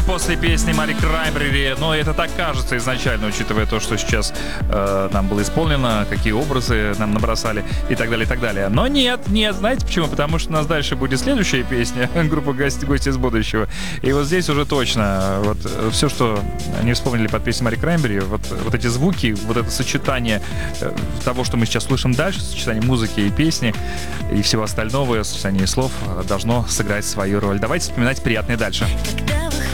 после песни Мари Краймбрери. Но это так кажется изначально, учитывая то, что сейчас нам было исполнено, какие образы нам набросали и так далее, и так далее. Но нет, знаете почему? Потому что у нас дальше будет следующая песня группы «Гости из будущего». И вот здесь уже точно вот все, что они вспомнили под песню Мари Краймбрери, вот эти звуки, вот это сочетание того, что мы сейчас слышим дальше, сочетание музыки и песни и всего остального, сочетание слов должно сыграть свою роль. Давайте вспоминать приятное дальше.